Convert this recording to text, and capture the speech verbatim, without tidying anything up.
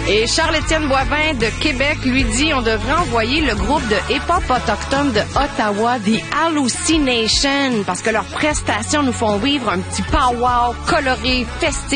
Et Charles-Étienne Boivin de Québec lui dit on devrait envoyer le groupe de hip-hop autochtone de Ottawa, The Hallucination, parce que leurs prestations nous font vivre un petit pow-wow coloré, festif.